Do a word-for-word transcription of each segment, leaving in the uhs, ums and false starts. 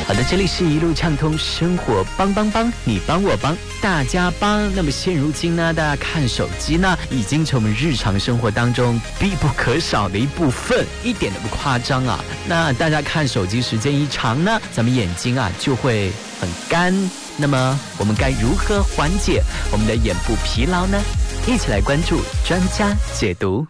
好的，这里是一路畅通生活帮帮帮，你帮我帮大家帮。那么现如今呢，大家看手机呢已经成为日常生活当中必不可少的一部分，一点都不夸张啊。那大家看手机时间一长呢，咱们眼睛啊就会很干。那么我们该如何缓解我们的眼部疲劳呢？一起来关注专家解读。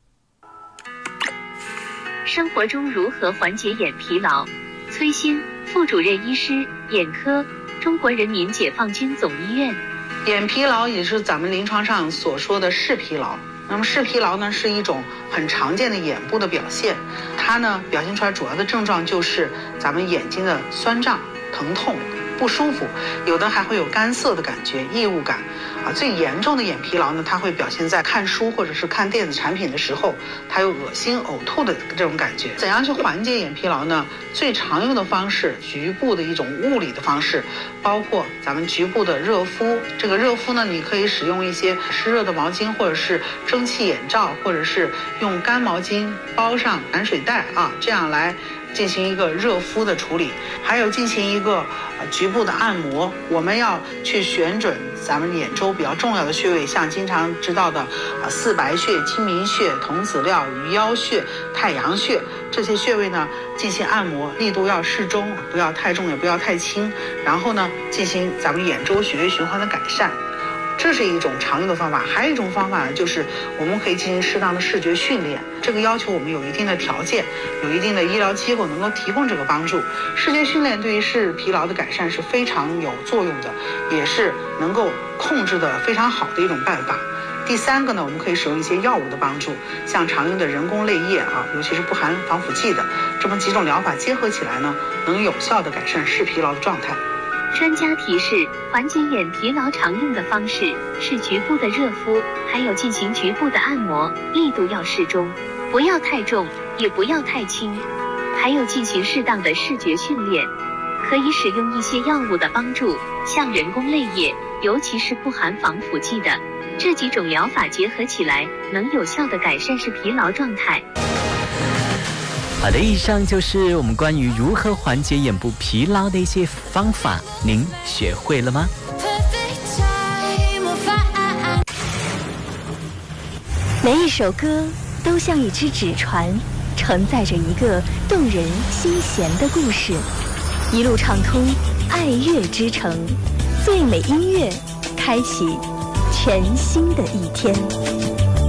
生活中如何缓解眼疲劳？崔鑫，副主任医师，眼科，中国人民解放军总医院。 眼疲劳也是咱们临床上所说的视疲劳。那么视疲劳呢，是一种很常见的眼部的表现，它呢表现出来主要的症状就是咱们眼睛的酸胀、疼痛、不舒服，有的还会有干涩的感觉、异物感啊。最严重的眼疲劳呢，它会表现在看书或者是看电子产品的时候，它有恶心、呕吐的这种感觉。怎样去缓解眼疲劳呢？最常用的方式，局部的一种物理的方式，包括咱们局部的热敷。这个热敷呢，你可以使用一些湿热的毛巾，或者是蒸汽眼罩，或者是用干毛巾包上暖水袋啊，这样来进行一个热敷的处理。还有进行一个呃局部的按摩，我们要去选准咱们眼周比较重要的穴位，像经常知道的啊、呃、四白穴、睛明穴、童子髎、鱼腰穴、太阳穴，这些穴位呢进行按摩，力度要适中，不要太重也不要太轻，然后呢进行咱们眼周血液循环的改善。这是一种常用的方法。还有一种方法呢，就是我们可以进行适当的视觉训练，这个要求我们有一定的条件，有一定的医疗机构能够提供这个帮助。视觉训练对于视疲劳的改善是非常有作用的，也是能够控制的非常好的一种办法。第三个呢，我们可以使用一些药物的帮助，像常用的人工泪液啊，尤其是不含防腐剂的，这么几种疗法结合起来呢，能有效的改善视疲劳的状态。 专家提示，缓解眼疲劳常用的方式是局部的热敷，还有进行局部的按摩，力度要适中，不要太重，也不要太轻。还有进行适当的视觉训练，可以使用一些药物的帮助，像人工泪液，尤其是不含防腐剂的。这几种疗法结合起来，能有效的改善视疲劳状态。 好的，以上就是我们关于如何缓解眼部疲劳的一些方法，您学会了吗？ 每一首歌都像一只纸船，承载着一个动人心弦的故事，一路畅通爱乐之城，最美音乐，开启全新的一天。